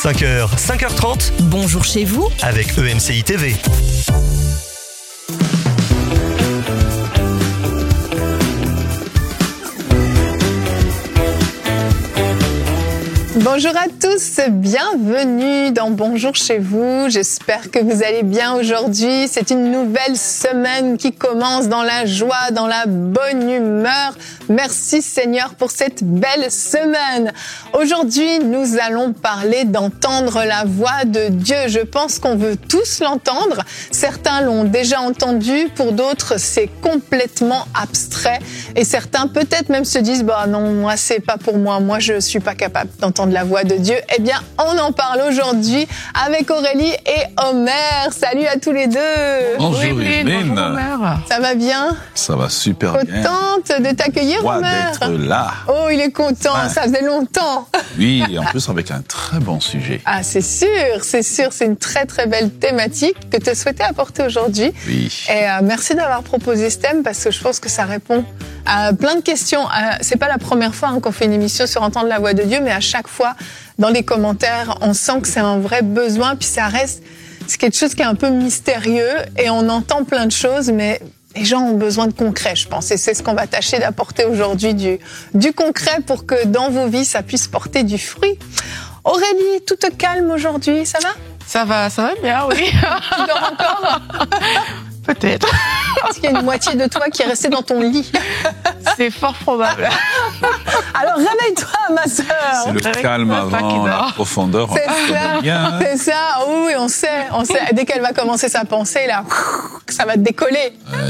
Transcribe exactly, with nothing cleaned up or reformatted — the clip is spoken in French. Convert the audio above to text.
cinq heures, cinq heures trente, Bonjour chez vous. avec E M C I T V. Bonjour à tous, bienvenue dans Bonjour chez vous. J'espère que vous allez bien aujourd'hui. C'est une nouvelle semaine qui commence dans la joie, dans la bonne humeur. Merci Seigneur pour cette belle semaine. Aujourd'hui, nous allons parler d'entendre la voix de Dieu. Je pense qu'on veut tous l'entendre. Certains l'ont déjà entendu, pour d'autres, c'est complètement abstrait. Et certains peut-être même se disent, bah non, moi c'est pas pour moi, moi je suis pas capable d'entendre la voix de Dieu. Eh bien, on en parle aujourd'hui avec Aurélie et Omer. Salut à tous les deux. Bonjour Evelyne. Bonjour Omer. Ça va bien? Ça va super bien. Contente de t'accueillir, Joie Omer. d'être là. Oh, il est content, Ouais. ça faisait longtemps. Oui, et en plus avec un très bon sujet. Ah, c'est sûr, c'est sûr, c'est une très très belle thématique que tu souhaitais apporter aujourd'hui. Oui. Et euh, merci d'avoir proposé ce thème parce que je pense que ça répond à plein de questions. Euh, c'est pas la première fois hein, qu'on fait une émission sur entendre la voix de Dieu, mais à chaque fois, dans les commentaires, on sent que c'est un vrai besoin, puis ça reste, c'est quelque chose qui est un peu mystérieux et on entend plein de choses, mais les gens ont besoin de concret, je pense. Et c'est ce qu'on va tâcher d'apporter aujourd'hui, du, du concret pour que dans vos vies, ça puisse porter du fruit. Aurélie, tout te calme aujourd'hui, ça va? Ça va, ça va bien, oui. Tu dors encore? Peut-être. Est-ce qu'il y a une moitié de toi qui est restée dans ton lit? C'est fort probable. Alors réveille-toi, ma sœur. C'est le Avec calme papa qui avant la dort. profondeur. C'est On ça, connaît bien. c'est ça. Oui, oui, on sait, on sait. Dès qu'elle va commencer sa pensée, là, ça va te décoller. Euh,